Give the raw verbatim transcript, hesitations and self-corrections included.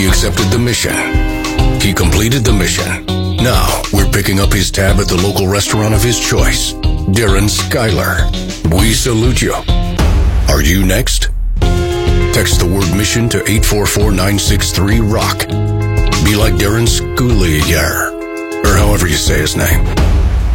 He accepted the mission. He completed the mission. Now, we're picking up his tab at the local restaurant of his choice. Darren Skyler. We salute you. Are you next? Text the word mission to eight four four nine six three ROCK. Be like Darren Sculier, or however you say his name.